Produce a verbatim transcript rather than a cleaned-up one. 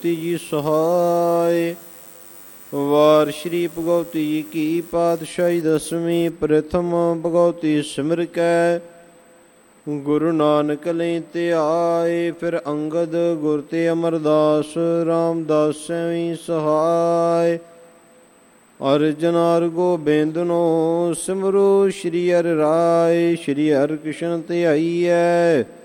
ਭਗਉਤੀ ਜੀ ਸਹਾਇ। ਵਾਰ ਸ਼੍ਰੀ ਭਗਉਤੀ ਜੀ ਕੀ ਪਾਤਸ਼ਾਹੀ ਦਸਵੀਂ। ਪ੍ਰਥਮ ਭਗਉਤੀ ਸਿਮਰ ਕੈ ਗੁਰੂ ਨਾਨਕ ਲਈ ਧਿਆਏ। ਫਿਰ ਅੰਗਦ ਗੁਰ ਤੇ ਅਮਰਦਾਸ ਰਾਮਦਾਸ ਸੈਵੀਂ ਸਹਾਇ। ਅਰਜਨ ਅਰ ਗੋਬਿੰਦਨੋ ਸਿਮਰੋ ਸ਼੍ਰੀ ਹਰਿ ਰਾਇ। ਸ਼੍ਰੀ ਹਰਿ ਕ੍ਰਿਸ਼ਨ ਧਿਆਈਐ